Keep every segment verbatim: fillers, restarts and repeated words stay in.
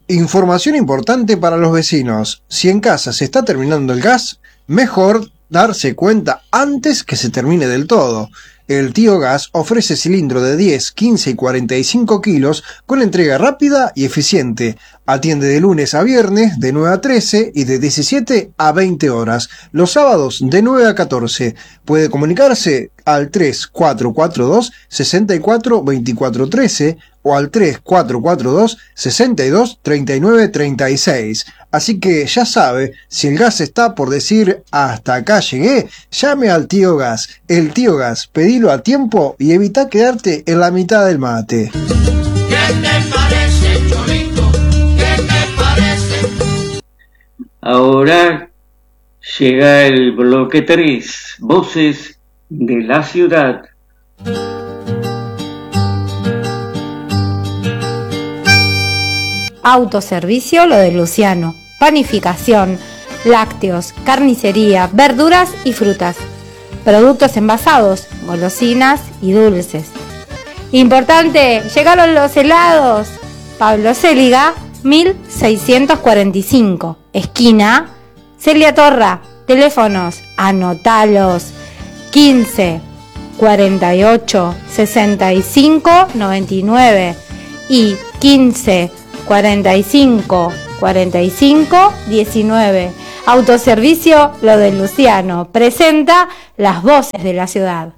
Información importante para los vecinos. Si en casa se está terminando el gas, mejor darse cuenta antes que se termine del todo. El Tío Gas ofrece cilindro de diez, quince y cuarenta y cinco kilos con entrega rápida y eficiente. Atiende de lunes a viernes de nueve a trece y de diecisiete a veinte horas. Los sábados de nueve a catorce. Puede comunicarse al tres cuatro cuatro dos, seis cuatro dos cuatro uno tres o al tres cuatro cuatro dos, seis dos, tres nueve tres seis. Así que ya sabe, si el gas está por decir hasta acá llegué, llame al Tío Gas. El Tío Gas, pedilo a tiempo y evita quedarte en la mitad del mate. ¿Qué te parece, Cholito? ¿Qué te parece? Ahora llega el bloque tres, Voces de la Ciudad. Autoservicio Lo de Luciano, panificación, lácteos, carnicería, verduras y frutas, productos envasados, golosinas y dulces. Importante, llegaron los helados. Pablo Céliga, mil seiscientos cuarenta y cinco, esquina Celia Torra. Teléfonos, anotalos: quince, cuarenta y ocho, sesenta y cinco, noventa y nueve y quince, cuarenta y cinco, cuarenta y cinco, diecinueve. Autoservicio Lo de Luciano presenta las voces de la ciudad.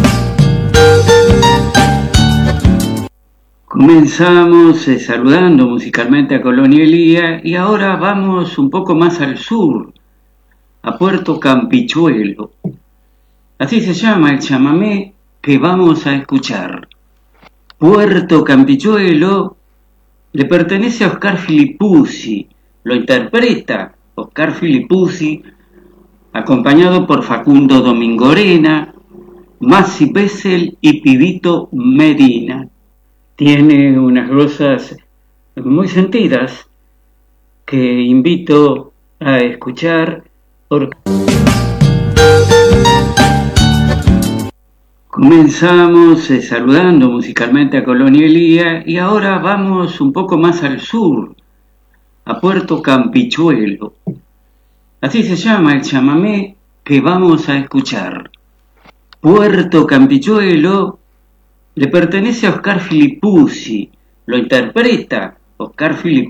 Comenzamos eh, saludando musicalmente a Colonia Elía y ahora vamos un poco más al sur, a Puerto Campichuelo. Así se llama el chamamé que vamos a escuchar. Puerto Campichuelo le pertenece a Oscar Filipuzzi, lo interpreta Oscar Filipuzzi, acompañado por Facundo Domingorena, Masi Bessel y Pibito Medina. Tiene unas glosas muy sentidas que invito a escuchar porque comenzamos eh, saludando musicalmente a Colonia Elía y ahora vamos un poco más al sur, a Puerto Campichuelo. Así se llama el chamamé que vamos a escuchar. Puerto Campichuelo le pertenece a Oscar Filipuzzi, lo interpreta Oscar Filipuzzi.